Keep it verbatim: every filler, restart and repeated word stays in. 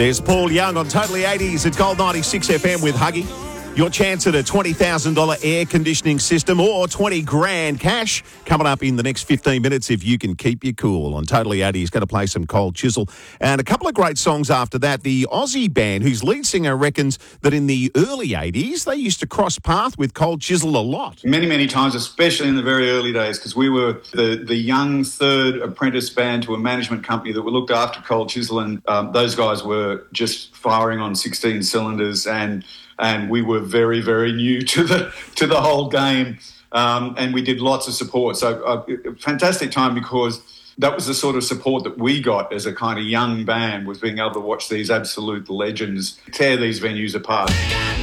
There's Paul Young on Totally eighties at Gold ninety-six F M with Huggy. Your chance at a twenty thousand dollars air conditioning system or twenty grand cash coming up in the next fifteen minutes if you can keep your cool. On Totally eighty, he's going to play some Cold Chisel. And a couple of great songs after that. The Aussie band, whose lead singer reckons that in the early eighties, they used to cross path with Cold Chisel a lot. Many, many times, especially in the very early days, because we were the, the young third apprentice band to a management company that were looked after Cold Chisel, and um, those guys were just firing on sixteen cylinders, and and we were very, very new to the to the whole game, um, and we did lots of support. So uh, fantastic time, because that was the sort of support that we got as a kind of young band, was being able to watch these absolute legends tear these venues apart.